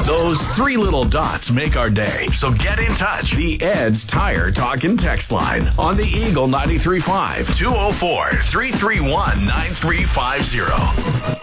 Those three little dots make our day. So get in touch. The Ed's Tire Talk and Text line on the Eagle 93.5 204-331-9350.